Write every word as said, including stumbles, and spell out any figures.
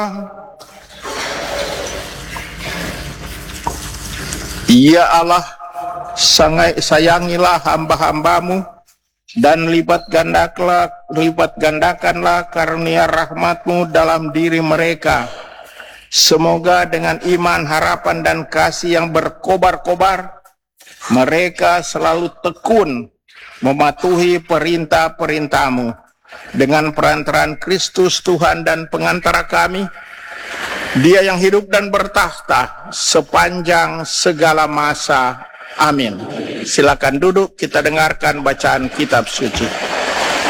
Ya Allah, sayangilah hamba-hambamu dan lipat gandakanlah, lipat gandakanlah karunia rahmat-Mu dalam diri mereka. Semoga dengan iman, harapan, dan kasih yang berkobar-kobar, mereka selalu tekun mematuhi perintah-perintah-Mu. Dengan perantaraan Kristus Tuhan dan pengantara kami, Dia yang hidup dan bertahta sepanjang segala masa. Amin. Silakan duduk, kita dengarkan bacaan kitab suci.